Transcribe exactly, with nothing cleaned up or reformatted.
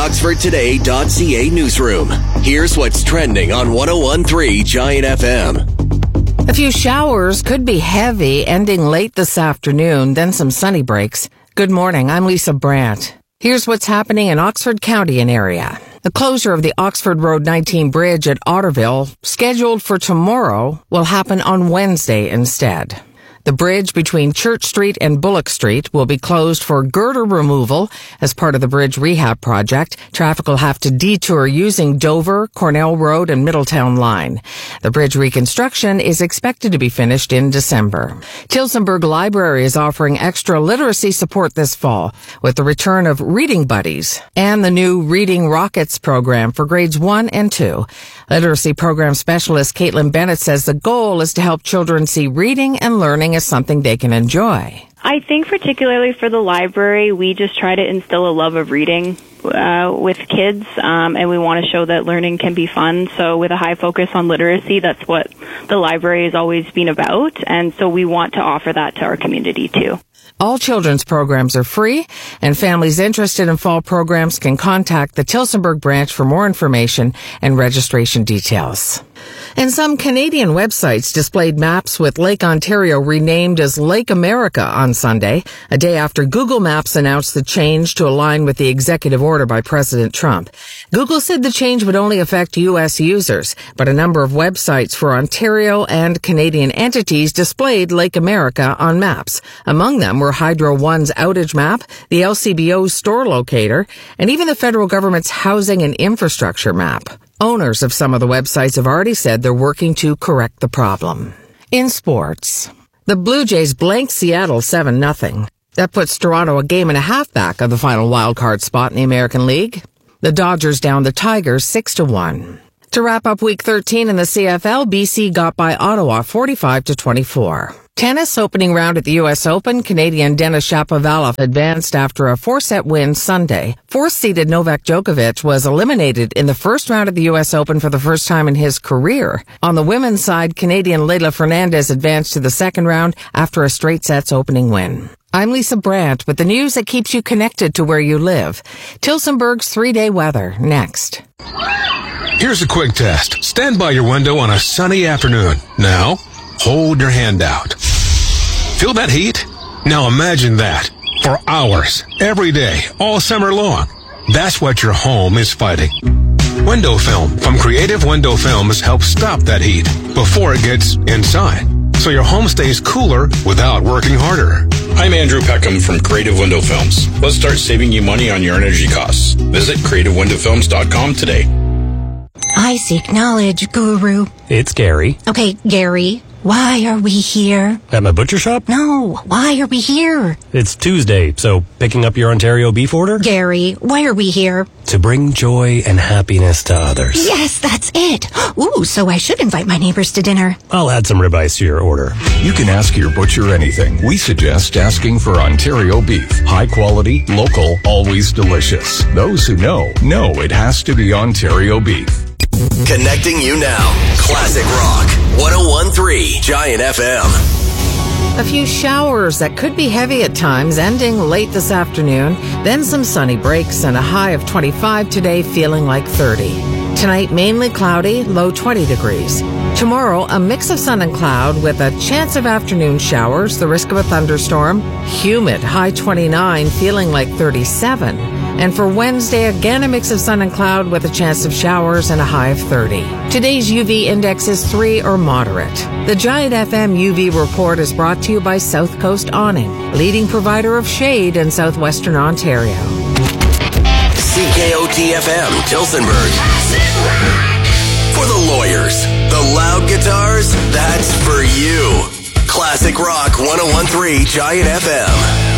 oxford today dot c a newsroom. Here's what's trending on one oh one point three Giant F M. A few showers could be heavy, ending late this afternoon, then some sunny breaks. Good morning, I'm Lisa Brandt. Here's what's happening in Oxford County and area. The closure of the Oxford Road nineteen bridge at Otterville, scheduled for tomorrow, will happen on Wednesday instead. The bridge between Church Street and Bullock Street will be closed for girder removal as part of the bridge rehab project. Traffic will have to detour using Dover, Cornell Road, and Middletown Line. The bridge reconstruction is expected to be finished in December. Tillsonburg Library is offering extra literacy support this fall with the return of Reading Buddies and the new Reading Rockets program for grades one and two. Literacy program specialist Caitlin Bennett says the goal is to help children see reading and learning as something they can enjoy. I think particularly for the library, we just try to instill a love of reading uh, with kids, um, and we want to show that learning can be fun. So with a high focus on literacy, that's what the library has always been about, and so we want to offer that to our community too. All children's programs are free, and families interested in fall programs can contact the Tillsonburg branch for more information and registration details. And some Canadian websites displayed maps with Lake Ontario renamed as Lake America on Sunday, a day after Google Maps announced the change to align with the executive order by President Trump. Google said the change would only affect U S users, but a number of websites for Ontario and Canadian entities displayed Lake America on maps. Among them were Hydro One's outage map, the L C B O's store locator, and even the federal government's housing and infrastructure map. Owners of some of the websites have already said they're working to correct the problem. In sports, the Blue Jays blanked Seattle seven nothing. That puts Toronto a game and a half back of the final wildcard spot in the American League. The Dodgers down the Tigers six to one. To wrap up Week thirteen in the C F L, B C got by Ottawa forty-five to twenty-four. Tennis opening round at the U S Open, Canadian Denis Shapovalov advanced after a four-set win Sunday. Fourth-seeded Novak Djokovic was eliminated in the first round of the U S Open for the first time in his career. On the women's side, Canadian Leylah Fernandez advanced to the second round after a straight sets opening win. I'm Lisa Brandt with the news that keeps you connected to where you live. Tillsonburg's three-day weather next. Here's a quick test. Stand by your window on a sunny afternoon. Now, hold your hand out. Feel that heat? Now imagine that. For hours, every day, all summer long. That's what your home is fighting. Window film from Creative Window Films helps stop that heat before it gets inside, so your home stays cooler without working harder. I'm Andrew Peckham from Creative Window Films. Let's start saving you money on your energy costs. Visit creative window films dot com today. I seek knowledge, Guru. It's Gary. Okay, Gary, why are we here? At my butcher shop? No, why are we here? It's Tuesday, so picking up your Ontario beef order? Gary, why are we here? To bring joy and happiness to others. Yes, that's it. Ooh, so I should invite my neighbors to dinner. I'll add some ribeyes to your order. You can ask your butcher anything. We suggest asking for Ontario beef. High quality, local, always delicious. Those who know, know it has to be Ontario beef. Connecting you now. Classic Rock. one oh one point three Giant F M. A few showers that could be heavy at times, ending late this afternoon. Then some sunny breaks and a high of twenty-five today, feeling like thirty. Tonight, mainly cloudy, low twenty degrees. Tomorrow, a mix of sun and cloud with a chance of afternoon showers, the risk of a thunderstorm. Humid, high twenty-nine, feeling like thirty-seven. And for Wednesday, again a mix of sun and cloud with a chance of showers and a high of thirty. Today's U V index is three or moderate. The Giant F M U V report is brought to you by South Coast Awning, leading provider of shade in southwestern Ontario. C K O T F M, Tillsonburg. For the lawyers, the loud guitars, that's for you. Classic Rock one oh one point three Giant F M.